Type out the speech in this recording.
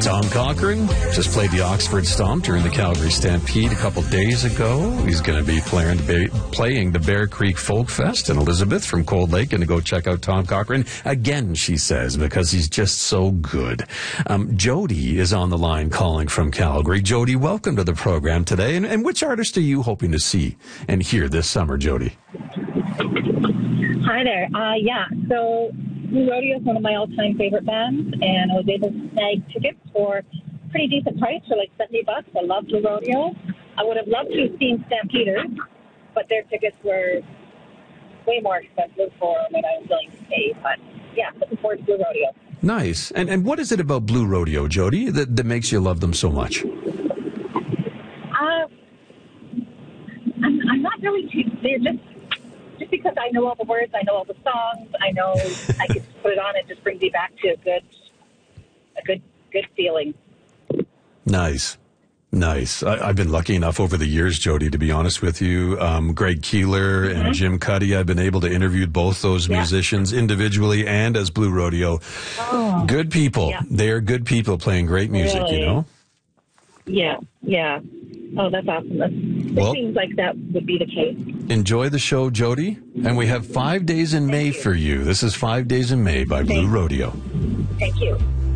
Tom Cochrane just played the Oxford Stomp during the Calgary Stampede a couple days ago. He's going to be playing the Bear Creek Folk Fest in Elizabeth from Cold Lake. And to go check out Tom Cochrane again, she says, because he's just so good. Jody is on the line calling from Calgary. Jody, welcome to the program today. And which artist are you hoping to see and hear this summer, Jody? Hi there. So Blue Rodeo is one of my all-time favorite bands, and I was able to snag tickets for a pretty decent price, for like $70. I love Blue Rodeo. I would have loved to have seen Stampeders, but their tickets were way more expensive for what I was willing to pay. But yeah, looking forward to Blue Rodeo. Nice. And what is it about Blue Rodeo, Jody, that makes you love them so much? I'm not really too... They're just because I know all the words, I know all the songs, I know I can put it on, it just brings me back to a good feeling. Nice. I've been lucky enough over the years, Jody, to be honest with you. Greg Keeler and Jim Cuddy, I've been able to interview both those musicians individually and as Blue Rodeo. Oh, good people. Yeah. They are good people playing great music, really? you know? Yeah. Oh, that's awesome. It seems like that would be the case. Enjoy the show, Jody. And we have 5 days in May for you. This is 5 Days in May by Blue Rodeo. Thank you.